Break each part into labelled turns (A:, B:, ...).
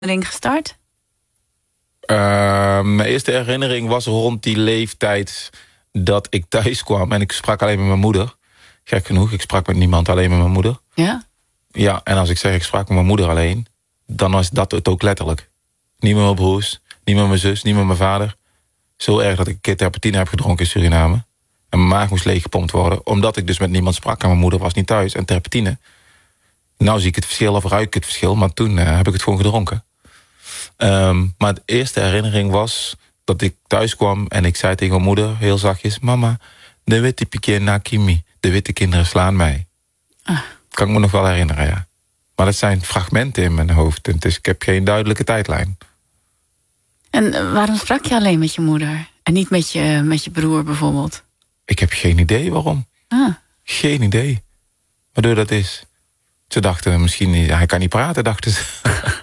A: herinnering gestart?
B: Mijn eerste herinnering was rond die leeftijd dat ik thuis kwam en ik sprak alleen met mijn moeder. Gek genoeg, ik sprak met niemand, alleen met mijn moeder.
A: Ja?
B: Ja, en als ik zeg ik sprak met mijn moeder alleen, dan was dat het ook letterlijk. Niet met mijn broers, niet met mijn zus, niet met mijn vader. Zo erg dat ik een keer terpentine heb gedronken in Suriname. En mijn maag moest leeggepompt worden, omdat ik dus met niemand sprak. En mijn moeder was niet thuis. En terpentine. Nou zie ik het verschil of ruik ik het verschil, maar toen heb ik het gewoon gedronken. Maar de eerste herinnering was dat ik thuis kwam en ik zei tegen mijn moeder heel zachtjes: mama, de witte piqué na Kimi. De witte kinderen slaan mij. Kan ik me nog wel herinneren, ja. Maar dat zijn fragmenten in mijn hoofd. Dus ik heb geen duidelijke tijdlijn. En
A: waarom sprak je alleen met je moeder? En niet met je broer bijvoorbeeld?
B: Ik heb geen idee waarom. Geen idee. Waardoor dat is. Ze dachten misschien, hij kan niet praten, dachten ze.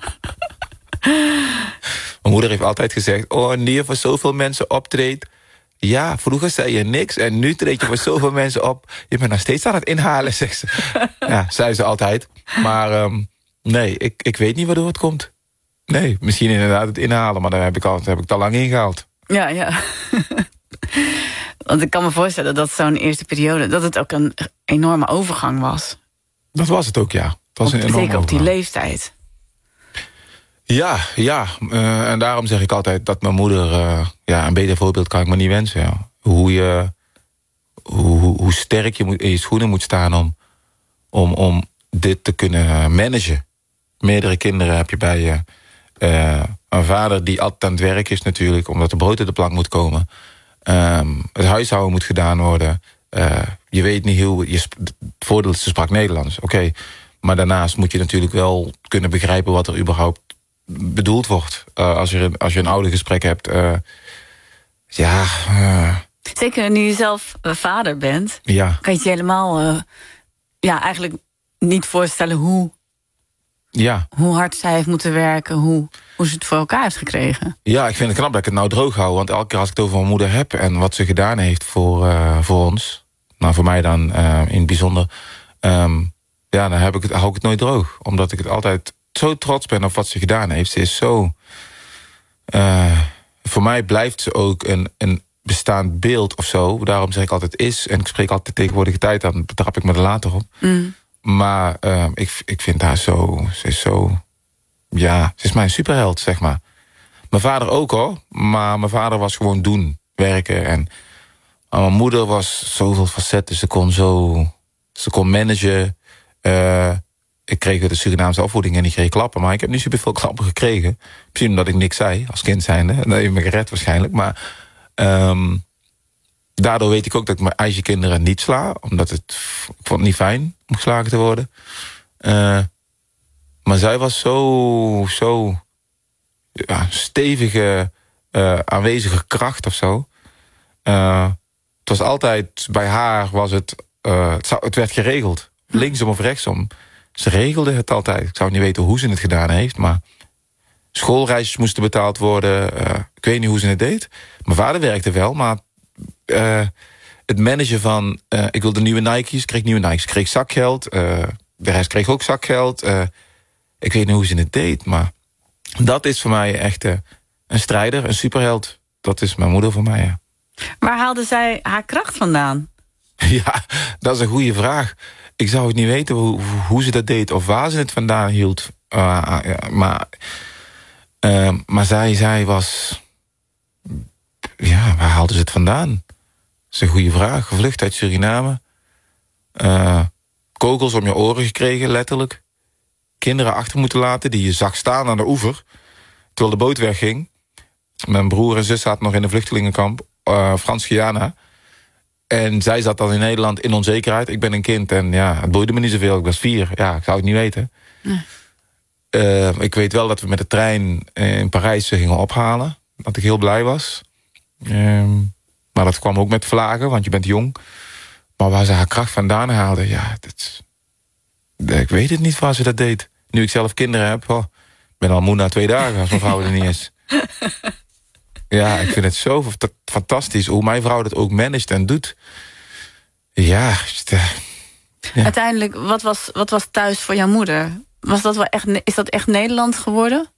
B: Mijn moeder heeft altijd gezegd: oh, nu je voor zoveel mensen optreedt. Ja, vroeger zei je niks en nu treed je voor zoveel mensen op. Je bent nog steeds aan het inhalen, zegt ze. Ja, zei ze altijd. Maar nee, ik weet niet waardoor het komt. Nee, misschien inderdaad het inhalen, maar daar heb ik het al lang ingehaald.
A: Ja. Want ik kan me voorstellen dat zo'n eerste periode, dat het ook een enorme overgang was. Dat
B: was het ook, ja. Het was een enorme
A: zeker op die leeftijd.
B: Ja. En daarom zeg ik altijd dat mijn moeder... een beter voorbeeld kan ik me niet wensen. Ja. Hoe sterk je in je schoenen moet staan om dit te kunnen managen. Meerdere kinderen heb je bij je. Een vader die altijd aan het werk is natuurlijk, omdat de brood op de plank moet komen. Het huishouden moet gedaan worden. Je weet niet hoe... Het voordeel is, ze sprak Nederlands. Oké. Maar daarnaast moet je natuurlijk wel kunnen begrijpen wat er überhaupt bedoeld wordt. Als je een oude gesprek hebt.
A: Zeker nu je zelf vader bent.
B: Ja.
A: Kan je het je helemaal eigenlijk niet voorstellen hoe hard zij heeft moeten werken. Hoe ze het voor elkaar heeft gekregen. Ja,
B: ik vind het knap dat ik het nou droog hou. Want elke keer als ik het over mijn moeder heb en wat ze gedaan heeft voor ons. Nou, voor mij dan in het bijzonder. Dan hou ik het nooit droog. Omdat ik het altijd zo trots ben op wat ze gedaan heeft. Ze is zo... voor mij blijft ze ook een bestaand beeld of zo. Daarom zeg ik altijd is. En ik spreek altijd tegenwoordige tijd. Dan betrap ik me er later op. Maar ik vind haar zo... Ze is zo... Ja, ze is mijn superheld, zeg maar. Mijn vader ook, hoor. Maar mijn vader was gewoon doen, werken. En mijn moeder was zoveel facetten. Ze kon managen. Ik kreeg de Surinaamse opvoeding en ik kreeg klappen. Maar ik heb niet zoveel klappen gekregen. Misschien omdat ik niks zei, als kind zijnde. Dat heeft me gered waarschijnlijk. Maar daardoor weet ik ook dat ik mijn eigen kinderen niet sla. Omdat ik vond het niet fijn om geslagen te worden. Maar zij was zo stevige, aanwezige kracht of zo. Het was altijd, bij haar was het werd geregeld. Linksom of rechtsom. Ze regelde het altijd. Ik zou niet weten hoe ze het gedaan heeft, maar schoolreisjes moesten betaald worden. Ik weet niet hoe ze het deed. Mijn vader werkte wel, maar het managen van... ik wilde nieuwe Nike's, kreeg nieuwe Nike's. Ik kreeg zakgeld. De rest kreeg ook zakgeld. Ik weet niet hoe ze het deed, maar dat is voor mij echt een strijder, een superheld. Dat is mijn moeder voor mij, ja.
A: Waar haalde zij haar kracht vandaan?
B: Ja, dat is een goede vraag. Ik zou het niet weten hoe ze dat deed of waar ze het vandaan hield. Maar zij was... Ja, waar haalde ze het vandaan? Dat is een goede vraag. Gevlucht uit Suriname. Kogels om je oren gekregen, letterlijk. Kinderen achter moeten laten die je zag staan aan de oever. Terwijl de boot wegging. Mijn broer en zus zaten nog in een vluchtelingenkamp. Frans-Guyana. En zij zat dan in Nederland in onzekerheid. Ik ben een kind en het boeide me niet zoveel. Ik was 4. Ja, ik zou het niet weten. Nee. Ik weet wel dat we met de trein in Parijs gingen ophalen. Dat ik heel blij was. Maar dat kwam ook met vlagen, want je bent jong. Maar waar ze haar kracht vandaan haalde, ik weet het niet waar ze dat deed. Nu ik zelf kinderen heb, ik ben al moe na 2 dagen als mijn vrouw er niet is. Ja, ik vind het zo fantastisch hoe mijn vrouw dat ook managt en doet. Ja.
A: Uiteindelijk, wat was thuis voor jouw moeder? Is dat echt Nederland geworden?